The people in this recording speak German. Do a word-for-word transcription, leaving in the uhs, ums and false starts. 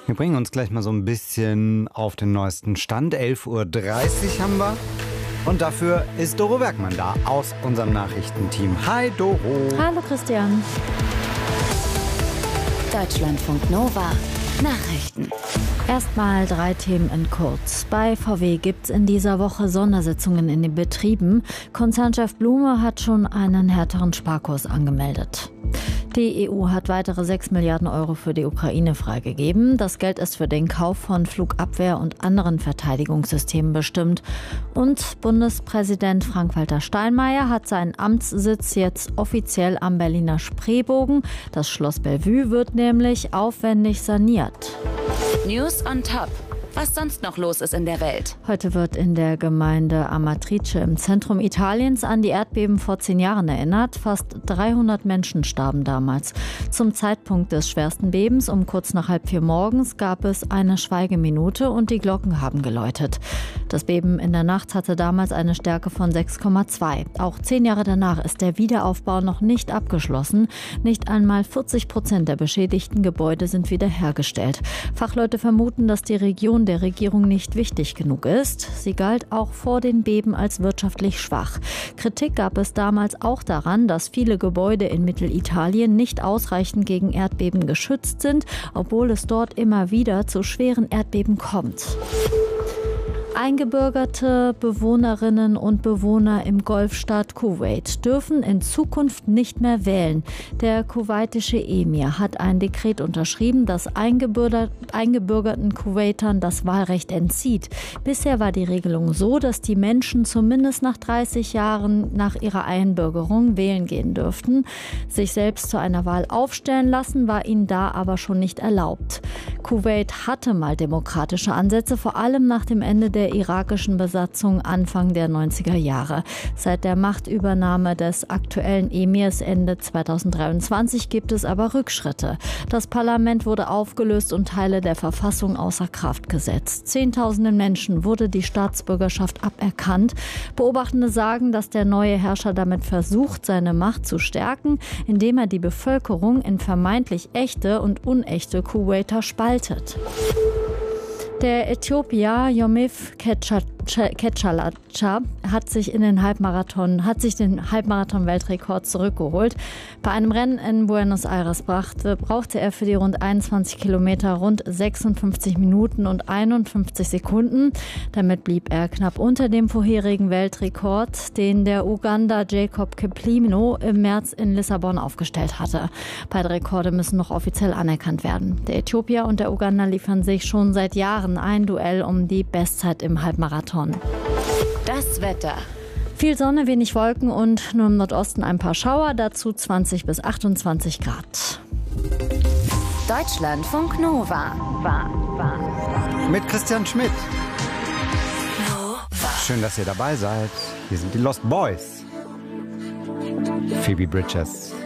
Wir bringen uns gleich mal so ein bisschen auf den neuesten Stand. elf Uhr dreißig haben wir. Und dafür ist Doro Bergmann da aus unserem Nachrichtenteam. Hi Doro. Hallo Christian. Deutschlandfunk Nova Nachrichten. Erstmal drei Themen in kurz. Bei V W gibt es in dieser Woche Sondersitzungen in den Betrieben. Konzernchef Blume hat schon einen härteren Sparkurs angemeldet. Die E U hat weitere sechs Milliarden Euro für die Ukraine freigegeben. Das Geld ist für den Kauf von Flugabwehr- und anderen Verteidigungssystemen bestimmt. Und Bundespräsident Frank-Walter Steinmeier hat seinen Amtssitz jetzt offiziell am Berliner Spreebogen. Das Schloss Bellevue wird nämlich aufwendig saniert. News on Top. Was sonst noch los ist in der Welt. Heute wird in der Gemeinde Amatrice im Zentrum Italiens an die Erdbeben vor zehn Jahren erinnert. Fast dreihundert Menschen starben damals. Zum Zeitpunkt des schwersten Bebens um kurz nach halb vier morgens gab es eine Schweigeminute und die Glocken haben geläutet. Das Beben in der Nacht hatte damals eine Stärke von sechs Komma zwei. Auch zehn Jahre danach ist der Wiederaufbau noch nicht abgeschlossen. Nicht einmal vierzig Prozent der beschädigten Gebäude sind wiederhergestellt. Fachleute vermuten, dass die Region der Regierung nicht wichtig genug ist. Sie galt auch vor den Beben als wirtschaftlich schwach. Kritik gab es damals auch daran, dass viele Gebäude in Mittelitalien nicht ausreichend gegen Erdbeben geschützt sind, obwohl es dort immer wieder zu schweren Erdbeben kommt. Eingebürgerte Bewohnerinnen und Bewohner im Golfstaat Kuwait dürfen in Zukunft nicht mehr wählen. Der kuwaitische Emir hat ein Dekret unterschrieben, das eingebürgerten Kuwaitern das Wahlrecht entzieht. Bisher war die Regelung so, dass die Menschen zumindest nach dreißig Jahren nach ihrer Einbürgerung wählen gehen dürften. Sich selbst zu einer Wahl aufstellen lassen, war ihnen da aber schon nicht erlaubt. Kuwait hatte mal demokratische Ansätze, vor allem nach dem Ende der der irakischen Besatzung Anfang der neunziger Jahre. Seit der Machtübernahme des aktuellen Emirs Ende zweitausenddreiundzwanzig gibt es aber Rückschritte. Das Parlament wurde aufgelöst und Teile der Verfassung außer Kraft gesetzt. Zehntausenden Menschen wurde die Staatsbürgerschaft aberkannt. Beobachtende sagen, dass der neue Herrscher damit versucht, seine Macht zu stärken, indem er die Bevölkerung in vermeintlich echte und unechte Kuwaiter spaltet. Der Äthiopier Yomif Ketschalatcha hat sich in den Halbmarathon, hat sich den Halbmarathon-Weltrekord zurückgeholt. Bei einem Rennen in Buenos Aires brachte, brauchte er für die rund einundzwanzig Kilometer rund sechsundfünfzig Minuten und einundfünfzig Sekunden. Damit blieb er knapp unter dem vorherigen Weltrekord, den der Uganda Jacob Kiplimo im März in Lissabon aufgestellt hatte. Beide Rekorde müssen noch offiziell anerkannt werden. Der Äthiopier und der Uganda liefern sich schon seit Jahren ein Duell um die Bestzeit im Halbmarathon. Das Wetter. Viel Sonne, wenig Wolken und nur im Nordosten ein paar Schauer, dazu zwanzig bis achtundzwanzig Grad. Deutschlandfunk Nova. War, war, war. Mit Christian Schmidt. Schön, dass ihr dabei seid. Hier sind die Lost Boys. Phoebe Bridgers.